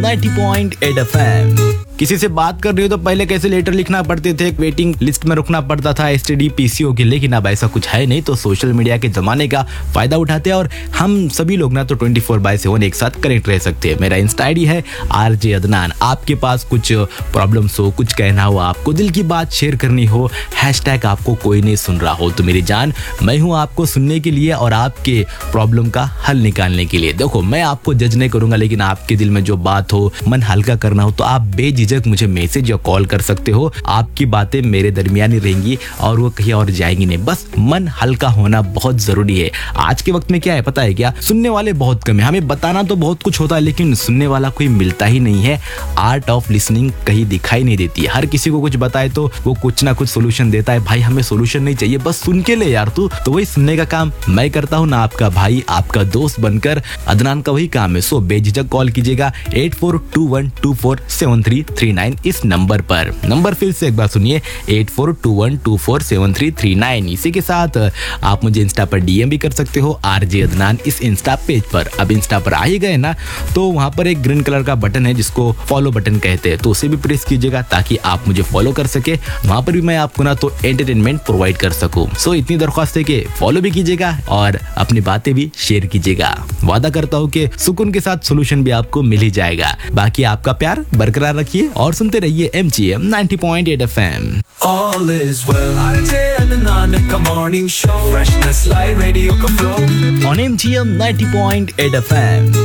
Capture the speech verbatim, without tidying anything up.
Ninety point eight F M. किसी से बात कर रही हो तो पहले कैसे लेटर लिखना पड़ते थे, वेटिंग लिस्ट में रुकना पड़ता था एसटीडी पीसीओ के, लेकिन अब ऐसा कुछ है नहीं। तो सोशल मीडिया के जमाने का फायदा उठाते हैं और हम सभी लोग ना तो ट्वेंटी फोर बाय सेवन एक साथ कनेक्ट रह सकते हैं। मेरा इंस्टा आईडी है आरजे अदनान। आपके पास कुछ प्रॉब्लम्स हो, कुछ कहना हो, आपको दिल की बात शेयर करनी हो, हैशटैग आपको कोई नहीं सुन रहा हो, तो मेरी जान मैं हूं आपको सुनने के लिए और आपके प्रॉब्लम का हल निकालने के लिए। देखो, मैं आपको जज नहीं करूंगा, लेकिन आपके दिल में जो बात हो, मन हल्का करना हो, तो आप बेझिझक मुझे मैसेज या कॉल कर सकते हो। आपकी बातें मेरे दरमियान ही रहेंगी और वो कहीं और जाएंगी नहीं। बस मन हल्का होना बहुत जरूरी है। आज के वक्त में क्या है पता है क्या, सुनने वाले बहुत कम है। हमें बताना तो बहुत कुछ होता है, लेकिन सुनने वाला कोई मिलता ही नहीं है। आर्ट ऑफ लिसनिंग कहीं दिखाई नहीं देती है। हर किसी को कुछ बताए तो वो कुछ ना कुछ सोल्यूशन देता है। भाई हमें सोल्यूशन नहीं चाहिए, बस सुन के ले यार तू। तो वही सुनने का काम मैं करता हूँ ना, आपका भाई, आपका दोस्त बनकर। अदनान का वही काम है। सो बेझिझक कॉल कीजिएगा eight four to one two four seven three three nine इस नंबर पर। नंबर फिर से एक बार सुनिए, eight four to one two four seven three three nine. इसी के साथ आप मुझे इंस्टा पर डीएम भी कर सकते हो, आरजे अदनान इस इंस्टा पेज पर। अब इंस्टा पर आ ही गए ना, तो वहां पर एक ग्रीन कलर का बटन है जिसको फॉलो बटन कहते हैं, तो उसे भी प्रेस कीजिएगा ताकि आप मुझे फॉलो कर सके। वहां पर भी मैं आपको ना तो एंटरटेनमेंट प्रोवाइड कर सकूं। सो इतनी दरख्वास्त है कि फॉलो भी कीजिएगा और अपनी बातें भी शेयर कीजिएगा। वादा करता हूँ कि सुकून के साथ सोल्यूशन भी आपको मिल ही जाएगा। बाकी आपका प्यार बरकरार रखिए और सुनते रहिए MGM ninety point eight FM. All is well. RJ Adnan का morning show, freshness like radio का flow on M G M ninety point eight F M.